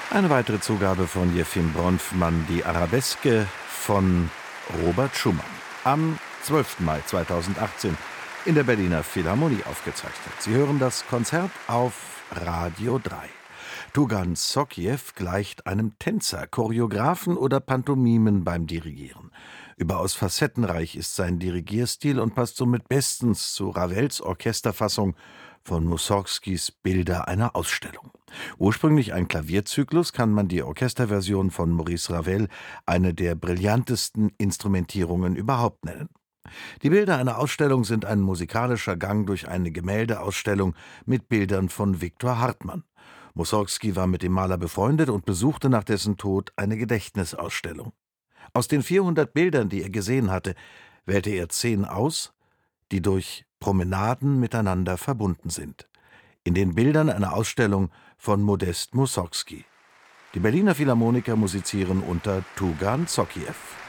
Eine weitere Zugabe von Jefim Bronfmann, die Arabeske von Robert Schumann. Am 12. Mai 2018 in der Berliner Philharmonie aufgezeichnet. Sie hören das Konzert auf Radio 3. Tugan Sokiew gleicht einem Tänzer, Choreografen oder Pantomimen beim Dirigieren. Überaus facettenreich ist sein Dirigierstil und passt somit bestens zu Ravels Orchesterfassung von Mussorgskis Bilder einer Ausstellung. Ursprünglich ein Klavierzyklus, kann man die Orchesterversion von Maurice Ravel eine der brillantesten Instrumentierungen überhaupt nennen. Die Bilder einer Ausstellung sind ein musikalischer Gang durch eine Gemäldeausstellung mit Bildern von Viktor Hartmann. Mussorgski war mit dem Maler befreundet und besuchte nach dessen Tod eine Gedächtnisausstellung. Aus den 400 Bildern, die er gesehen hatte, wählte er 10 aus, die durch Promenaden miteinander verbunden sind. In den Bildern einer Ausstellung von Modest Mussorgski. Die Berliner Philharmoniker musizieren unter Tugan Sokiew.